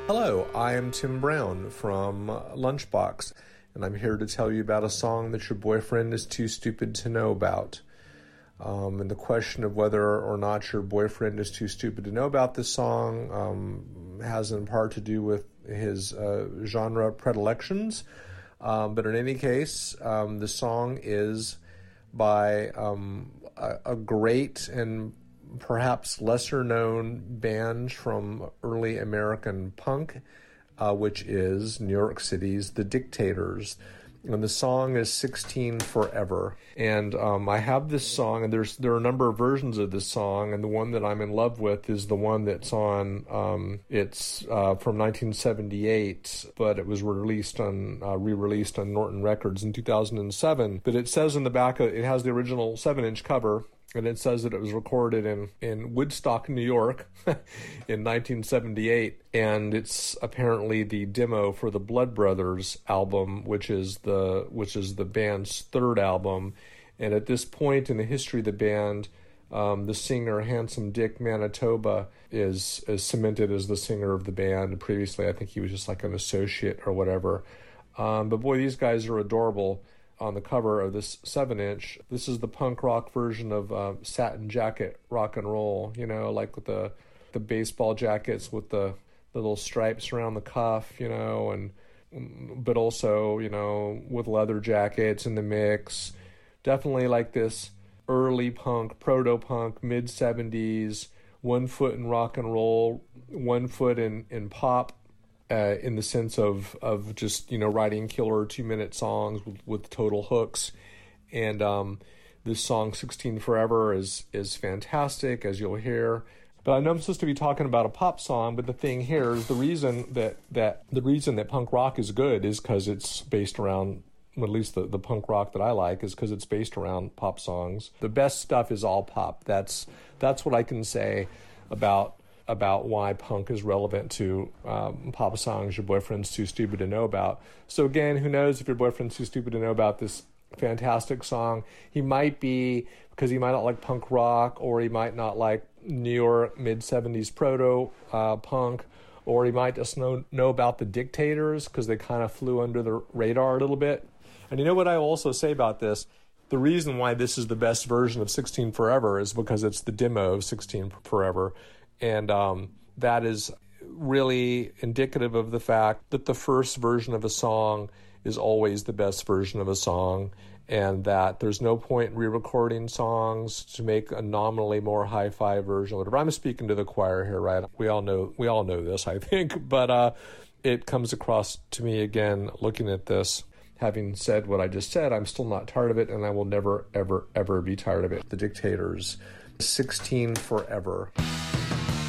Hello, I am Tim Brown from Lunchbox, and I'm here to tell you about a song that your boyfriend is too stupid to know about. And the question of whether or not your boyfriend is too stupid to know about this song has in part to do with his genre predilections. But in any case, the song is by a great and perhaps lesser-known band from early American punk, which is New York City's The Dictators. And the song is 16 Forever. And I have this song, and there are a number of versions of this song, and the one that I'm in love with is the one that's on, it's from 1978, but it was re-released on Norton Records in 2007. But it says in the back, it has the original 7-inch cover, and it says that it was recorded in Woodstock, New York in 1978. And it's apparently the demo for the Blood Brothers album, which is the band's third album. And at this point in the history of the band, the singer Handsome Dick Manitoba is cemented as the singer of the band. Previously, I think he was just like an associate or whatever. But boy, these guys are adorable. On the cover of this 7-inch, this is the punk rock version of Satin Jacket Rock and Roll, like with the baseball jackets with the little stripes around the cuff, but also, with leather jackets in the mix. Definitely like this early punk, proto-punk, mid-70s, 1 foot in rock and roll, 1 foot in pop. In the sense of just, writing killer 2-minute songs with total hooks. And this song, 16 Forever, is fantastic, as you'll hear. But I know I'm supposed to be talking about a pop song, but the thing here is the reason that punk rock is good is because it's based around, well, at least the punk rock that I like is because it's based around pop songs. The best stuff is all pop. That's what I can say about why punk is relevant to pop songs your boyfriend's too stupid to know about. So again, who knows if your boyfriend's too stupid to know about this fantastic song. He might be, because he might not like punk rock, or he might not like New York mid-70s proto-punk, or he might just know about the Dictators because they kind of flew under the radar a little bit. And you know what I will also say about this? The reason why this is the best version of 16 Forever is because it's the demo of 16 Forever. And that is really indicative of the fact that the first version of a song is always the best version of a song, and that there's no point in re-recording songs to make a nominally more hi-fi version. Whatever. I'm speaking to the choir here, right? We all know this, I think, but it comes across to me again looking at this. Having said what I just said, I'm still not tired of it, and I will never, ever, ever be tired of it. The Dictators, 16 Forever.